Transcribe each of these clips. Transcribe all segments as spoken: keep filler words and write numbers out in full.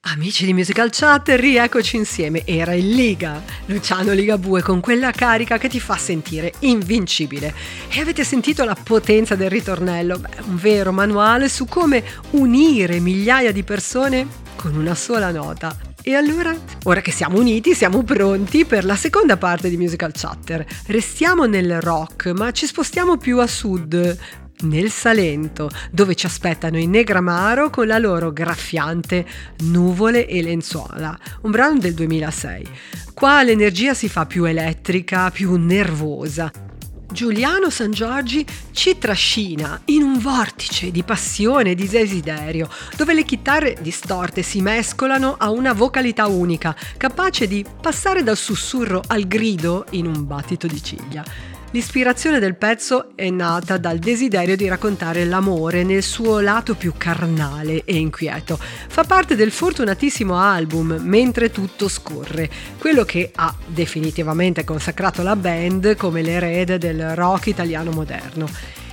Amici di Musical Chat, rieccoci insieme. Era il Liga, Luciano Ligabue, con quella carica che ti fa sentire invincibile. E avete sentito la potenza del ritornello? Beh, un vero manuale su come unire migliaia di persone con una sola nota. E allora, ora che siamo uniti, siamo pronti per la seconda parte di Musical Chatter. Restiamo nel rock, ma ci spostiamo più a sud, nel Salento, dove ci aspettano i Negramaro con la loro graffiante Nuvole e lenzuola, un brano del duemilasei. Qua l'energia si fa più elettrica, più nervosa. Giuliano Sangiorgi ci trascina in un vortice di passione e di desiderio, dove le chitarre distorte si mescolano a una vocalità unica, capace di passare dal sussurro al grido in un battito di ciglia. L'ispirazione del pezzo è nata dal desiderio di raccontare l'amore nel suo lato più carnale e inquieto. Fa parte del fortunatissimo album Mentre tutto scorre, quello che ha definitivamente consacrato la band come l'erede del rock italiano moderno.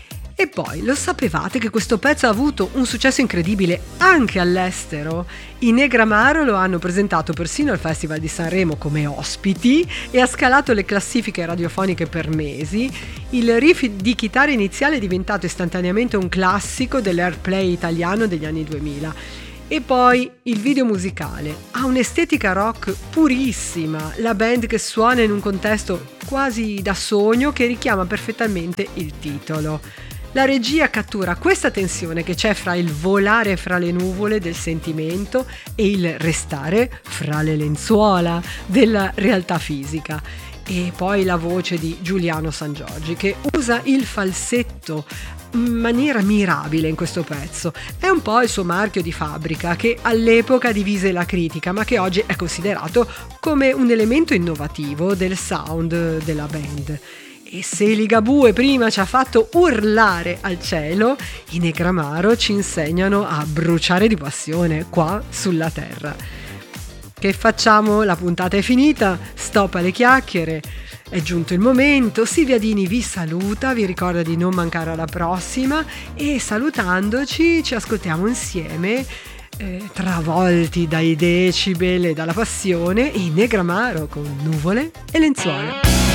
E poi, lo sapevate che questo pezzo ha avuto un successo incredibile anche all'estero? I Negramaro lo hanno presentato persino al Festival di Sanremo come ospiti e ha scalato le classifiche radiofoniche per mesi. Il riff di chitarra iniziale è diventato istantaneamente un classico dell'airplay italiano degli anni duemila. E poi il video musicale ha un'estetica rock purissima, la band che suona in un contesto quasi da sogno che richiama perfettamente il titolo. La regia cattura questa tensione che c'è fra il volare fra le nuvole del sentimento e il restare fra le lenzuola della realtà fisica. E poi la voce di Giuliano Sangiorgi che usa il falsetto in maniera mirabile in questo pezzo. È un po' il suo marchio di fabbrica che all'epoca divise la critica, ma che oggi è considerato come un elemento innovativo del sound della band. E se Ligabue prima ci ha fatto urlare al cielo, i Negramaro ci insegnano a bruciare di passione qua sulla terra. Che facciamo? La puntata è finita, stop alle chiacchiere, è giunto il momento. Silvia Dini vi saluta, vi ricorda di non mancare alla prossima e salutandoci ci ascoltiamo insieme, eh, travolti dai decibel e dalla passione, i Negramaro con Nuvole e lenzuola.